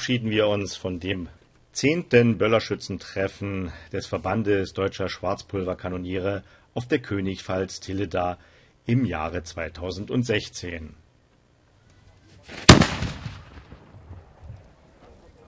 verabschieden wir uns von dem 10. Böllerschützentreffen des Verbandes Deutscher Schwarzpulverkanoniere auf der Königpfalz Tilleda im Jahre 2016.